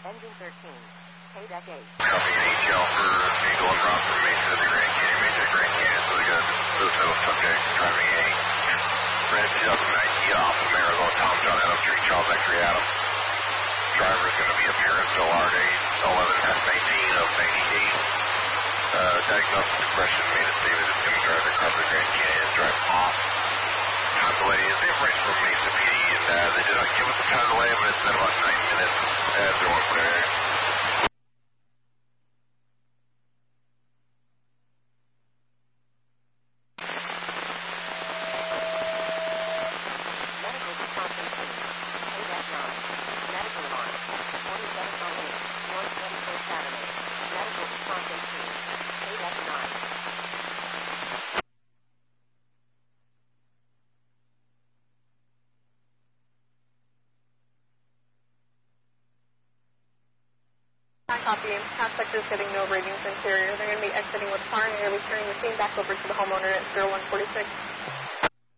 Engine 13. KDEC 8. Copy an ATL for vehicle en route from Mesa to the Grand Canyon. Mesa to Grand Canyon, so we got those metal subjects driving a red 2009 Alfa Marigold, Tom John Adams Street, Charles X-ray Adam. Driver is going to be appearance LR date 11/19 of 98. Diagnosed depression made a statement it's going to drive across the Grand Canyon, drive off. Time delay is the information from Mesa PD, and they did not give us a time delay, but it's been about 9 minutes as they're on there. Medical response team. KDEC 9. Medical alarm. 4708. North 21st Saturday. Medical response team. KDEC 9. Copy. Half sector is getting no ratings interior. They're going to be exiting with car and they're going to be turning the scene back over to the homeowner at 0146.